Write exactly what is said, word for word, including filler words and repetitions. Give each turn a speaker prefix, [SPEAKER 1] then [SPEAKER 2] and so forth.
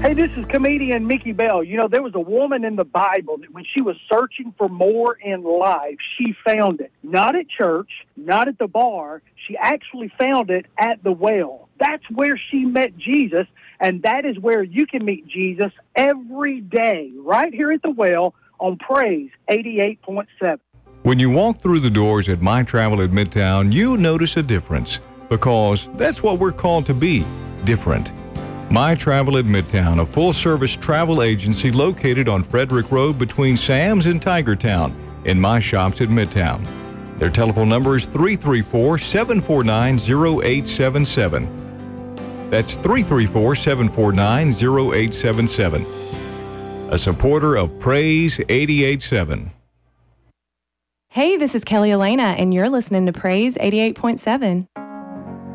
[SPEAKER 1] Hey, this is comedian Mickey Bell. You know, there was a woman in the Bible that when she was searching for more in life, she found it. Not at church, not at the bar. She actually found it at the well. That's where she met Jesus, and that is where you can meet Jesus every day, right here at the well on Praise eighty-eight point seven.
[SPEAKER 2] When you walk through the doors at My Travel at Midtown, you notice a difference, because that's what we're called to be, different. My Travel at Midtown, a full-service travel agency located on Frederick Road between Sam's and Tigertown, in My Shops at Midtown. Their telephone number is three three four, seven four nine, zero eight seven seven. That's three three four, seven four nine, zero eight seven seven. A supporter of Praise eighty-eight point seven.
[SPEAKER 3] Hey, this is Kelly Elena, and you're listening to Praise eighty-eight point seven.